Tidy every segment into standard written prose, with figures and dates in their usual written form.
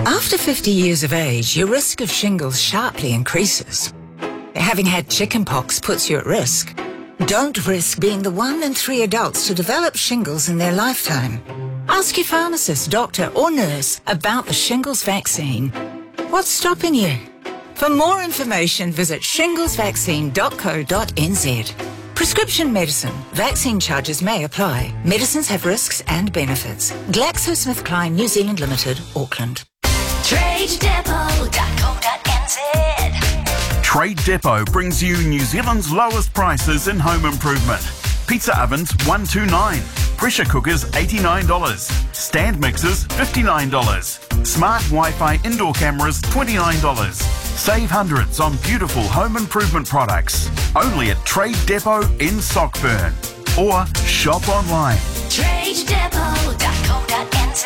After 50 years of age, your risk of shingles sharply increases. Having had chickenpox puts you at risk. Don't risk being the 1 in 3 adults to develop shingles in their lifetime. Ask your pharmacist, doctor or nurse about the shingles vaccine. What's stopping you? For more information, visit shinglesvaccine.co.nz. Prescription medicine. Vaccine charges may apply. Medicines have risks and benefits. GlaxoSmithKline New Zealand Limited, Auckland. TradeDepot.co.nz. Trade Depot brings you New Zealand's lowest prices in home improvement. Pizza ovens $129, pressure cookers $89, stand mixers $59, smart Wi-Fi indoor cameras $29. Save hundreds on beautiful home improvement products. Only at Trade Depot in Sockburn. Or shop online. TradeDepot.co.nz.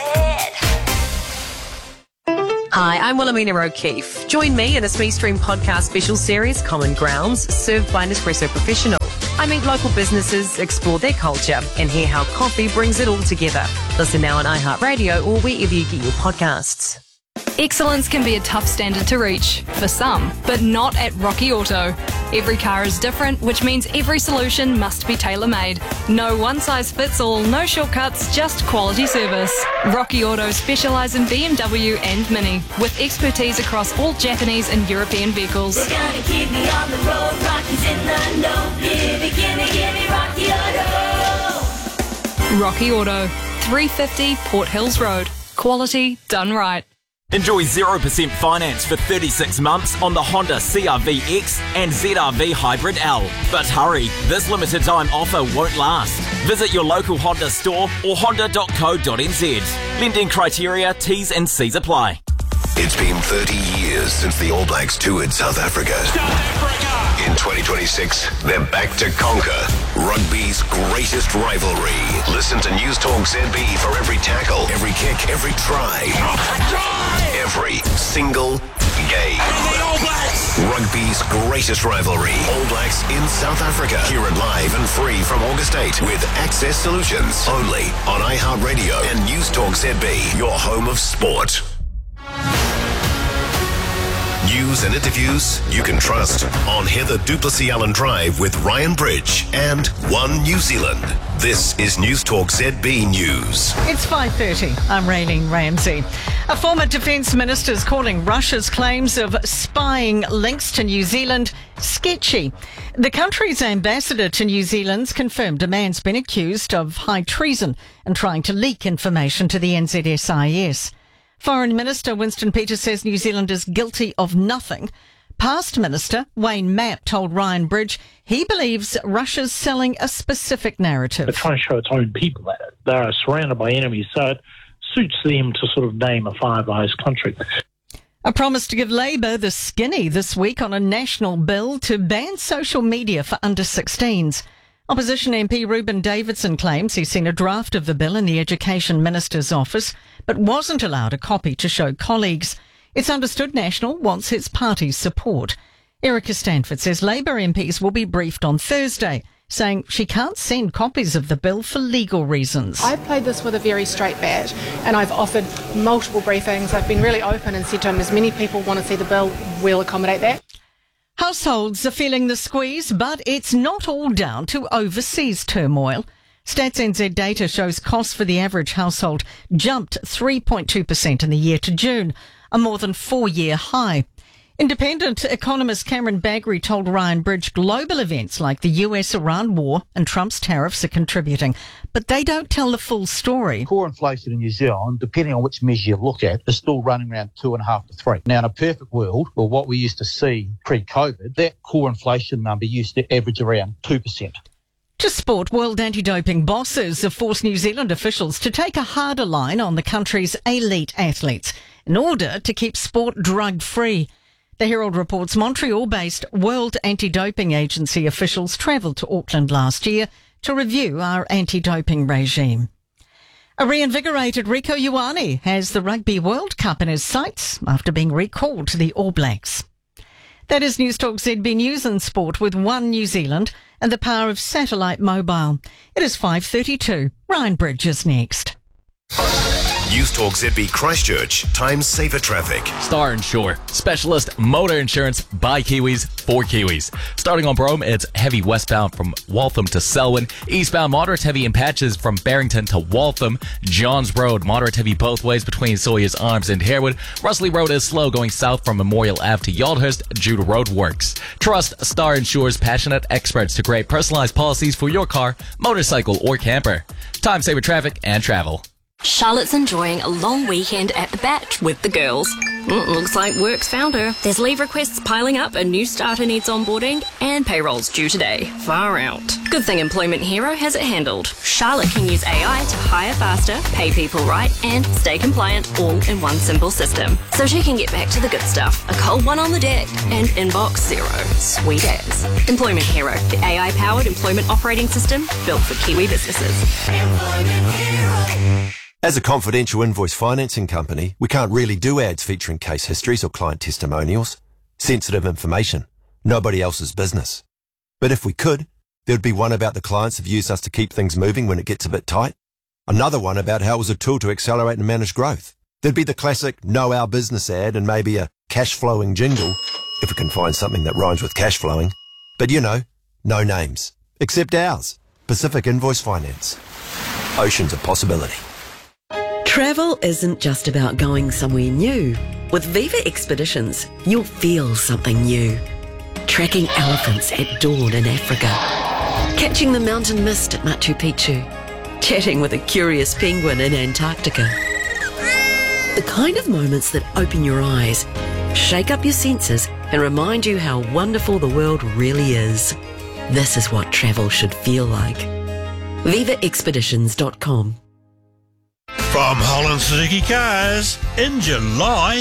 Hi, I'm Wilhelmina O'Keefe. Join me in a Smee Stream podcast special series, Common Grounds, served by Nespresso Professional. I meet local businesses, explore their culture, and hear how coffee brings it all together. Listen now on iHeartRadio or wherever you get your podcasts. Excellence can be a tough standard to reach, for some, but not at Rocky Auto. Every car is different, which means every solution must be tailor-made. No one-size-fits-all, no shortcuts, just quality service. Rocky Auto specialise in BMW and Mini, with expertise across all Japanese and European vehicles. They're gonna keep me on the road, Rocky's in the know. Give me Rocky Auto. Rocky Auto, 350 Port Hills Road. Quality done right. Enjoy 0% finance for 36 months on the Honda CR-V X and ZR-V Hybrid L. But hurry, this limited time offer won't last. Visit your local Honda store or honda.co.nz. Lending criteria, T's and C's apply. It's been 30 years since the All Blacks toured South Africa. In 2026, they're back to conquer rugby's greatest rivalry. Listen to News Talk ZB for every tackle, every kick, every try, every single game. Rugby's greatest rivalry. All Blacks in South Africa. Hear it live and free from August 8 with Access Solutions. Only on iHeartRadio and News Talk ZB, your home of sport. News and interviews you can trust on Heather Duplessis Allen Drive with Ryan Bridge and One New Zealand. This is News Talk ZB News. It's 5:30. I'm Raylene Ramsey. A former defence minister is calling Russia's claims of spying links to New Zealand sketchy. The country's ambassador to New Zealand's confirmed a man's been accused of high treason and trying to leak information to the NZSIS. Foreign Minister Winston Peters says New Zealand is guilty of nothing. Past Minister Wayne Mapp told Ryan Bridge he believes Russia's selling a specific narrative. They're trying to show its own people that they are surrounded by enemies, so it suits them to sort of name a Five Eyes country. A promise to give Labour the skinny this week on a national bill to ban social media for under-16s. Opposition MP Reuben Davidson claims he's seen a draft of the bill in the Education Minister's office, but wasn't allowed a copy to show colleagues. It's understood National wants its party's support. Erica Stanford says Labour MPs will be briefed on Thursday, saying she can't send copies of the bill for legal reasons. I've played this with a very straight bat, and I've offered multiple briefings. I've been really open and said to them, as many people want to see the bill, we'll accommodate that. Households are feeling the squeeze, but it's not all down to overseas turmoil. Stats NZ data shows costs for the average household jumped 3.2% in the year to June, a more than 4-year high. Independent economist Cameron Bagri told Ryan Bridge global events like the US-Iran war and Trump's tariffs are contributing, but they don't tell the full story. Core inflation in New Zealand, depending on which measure you look at, is still running around 2.5 to 3. Now, in a perfect world, or what we used to see pre-COVID, that core inflation number used to average around 2%. To sport, World Anti-Doping bosses have forced New Zealand officials to take a harder line on the country's elite athletes in order to keep sport drug-free. The Herald reports Montreal-based World Anti-Doping Agency officials travelled to Auckland last year to review our anti-doping regime. A reinvigorated Rieko Ioane has the Rugby World Cup in his sights after being recalled to the All Blacks. That is News Talk ZB News and Sport with One New Zealand and the power of satellite mobile. It is 5:32. Ryan Bridge is next. News Talk ZB Christchurch, Time Saver Traffic. Star Insure, specialist motor insurance by Kiwis for Kiwis. Starting on Brome, it's heavy westbound from Waltham to Selwyn. Eastbound, moderate heavy in patches from Barrington to Waltham. Johns Road, moderate heavy both ways between Sawyer's Arms and Harewood. Russley Road is slow going south from Memorial Ave to Yaldhurst due to road works. Trust Star Insure's passionate experts to create personalized policies for your car, motorcycle, or camper. Time Saver Traffic and Travel. Charlotte's enjoying a long weekend at the Bat with the girls. Looks like work's found her. There's leave requests piling up, a new starter needs onboarding, and payroll's due today. Far out. Good thing Employment Hero has it handled. Charlotte can use AI to hire faster, pay people right, and stay compliant all in one simple system. So she can get back to the good stuff. A cold one on the deck and inbox zero. Sweet as. Employment Hero, the AI-powered employment operating system built for Kiwi businesses. Employment Hero. As a confidential invoice financing company, we can't really do ads featuring case histories or client testimonials. Sensitive information. Nobody else's business. But if we could, there'd be one about the clients who've used us to keep things moving when it gets a bit tight. Another one about how it was a tool to accelerate and manage growth. There'd be the classic know our business ad and maybe a cash flowing jingle, if we can find something that rhymes with cash flowing. But you know, no names. Except ours. Pacific Invoice Finance. Oceans of possibility. Travel isn't just about going somewhere new. With Viva Expeditions, you'll feel something new. Tracking elephants at dawn in Africa. Catching the mountain mist at Machu Picchu. Chatting with a curious penguin in Antarctica. The kind of moments that open your eyes, shake up your senses, and remind you how wonderful the world really is. This is what travel should feel like. VivaExpeditions.com. From Holland Suzuki Cars, in July,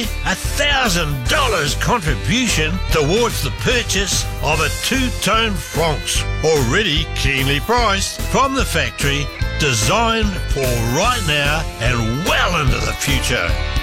$1,000 contribution towards the purchase of a two-tone Francs, already keenly priced from the factory, designed for right now and well into the future.